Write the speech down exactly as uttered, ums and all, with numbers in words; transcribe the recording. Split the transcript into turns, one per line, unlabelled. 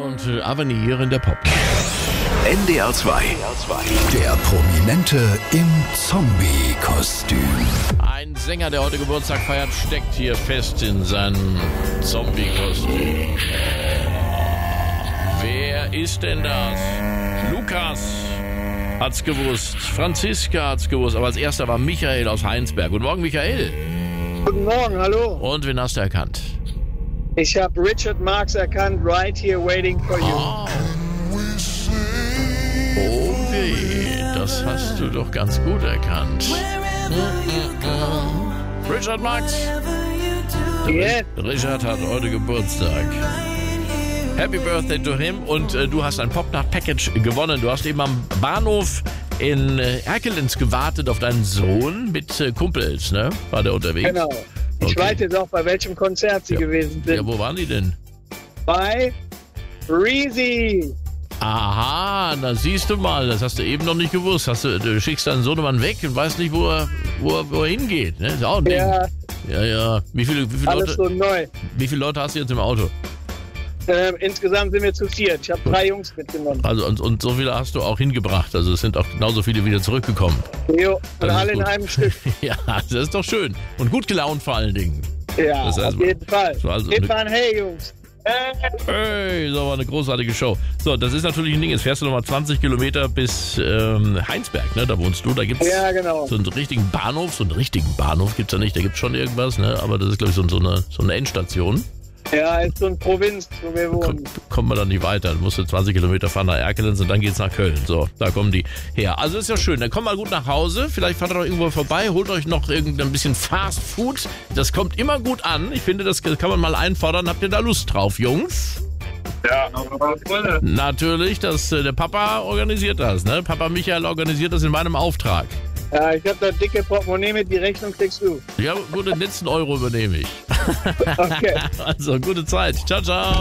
und äh, Avenir in der Pop.
N D R zwei. Der Prominente im Zombie-Kostüm.
Ein Sänger, der heute Geburtstag feiert, steckt hier fest in seinem Zombie-Kostüm. Wer ist denn das? Lukas hat's gewusst, Franziska hat's gewusst, aber als erster war Michael aus Heinsberg. Guten Morgen, Michael.
Guten Morgen, hallo.
Und wen hast du erkannt?
Ich habe Richard Marx erkannt, Right Here Waiting for You.
Oh. Okay, das hast du doch ganz gut erkannt. Richard Marx.
Yes.
Richard hat heute Geburtstag. Happy Birthday to him. Und äh, du hast ein Popnacht-Package gewonnen. Du hast eben am Bahnhof in äh, Erkelenz gewartet auf deinen Sohn mit äh, Kumpels, ne? War der unterwegs?
Genau. Ich
Okay.
weiß jetzt auch, bei welchem Konzert Sie
Ja.
gewesen sind.
Ja, wo waren die denn?
Bei Reezy.
Aha, da siehst du mal, das hast du eben noch nicht gewusst. Hast du, du schickst deinen Sohnemann weg und weißt nicht, wo er, wo er, wo er hingeht. Ne? Ist auch ein Ding.
Ja,
Ja, ja. Wie viele, wie, viele
alles
Leute,
so neu.
wie viele Leute hast du jetzt im Auto?
Ähm, insgesamt sind wir zu viert. Ich habe drei Jungs mitgenommen.
Also und, und so viele hast du auch hingebracht. Also es sind auch genauso viele wieder zurückgekommen.
Jo, und
Das ist
alle in
gut.
einem Stück.
Ja, das ist doch schön. Und gut gelaunt vor allen Dingen.
Ja,
Das heißt,
auf jeden Fall.
das war also
Wir
eine-
fahren, hey Jungs.
Hey, so war eine großartige Show. So, das ist natürlich ein Ding. Jetzt fährst du nochmal zwanzig Kilometer bis ähm, Heinsberg, ne? Da wohnst du. Da gibt's
Ja, genau.
so einen richtigen Bahnhof. So einen richtigen Bahnhof gibt's ja nicht. Da gibt's schon irgendwas, ne? Aber das ist, glaube ich, so, so, eine, so eine Endstation.
Ja, ist so eine Provinz, wo wir wohnen.
Kommt, kommt man dann nicht weiter. Dann musst du zwanzig Kilometer fahren nach Erkelenz und dann geht's nach Köln. So, da kommen die her. Also ist ja schön. Dann kommt mal gut nach Hause. Vielleicht fahrt ihr doch irgendwo vorbei. Holt euch noch irgendein bisschen Fast Food. Das kommt immer gut an. Ich finde, das kann man mal einfordern. Habt ihr da Lust drauf, Jungs?
Ja,
Natürlich, das, äh, der Papa organisiert das. Ne? Papa Michael organisiert das in meinem Auftrag.
ja ich habe da dicke Portemonnaie mit, die Rechnung kriegst du.
Ja, gut, den letzten Euro übernehme ich.
Okay.
Also, gute Zeit. Ciao, ciao.